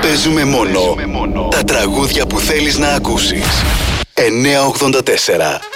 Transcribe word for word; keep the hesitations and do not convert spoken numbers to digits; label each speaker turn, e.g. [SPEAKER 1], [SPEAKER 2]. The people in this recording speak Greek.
[SPEAKER 1] Παίζουμε μόνο τα τραγούδια που θέλεις να ακούσεις. εννιά ογδόντα τέσσερα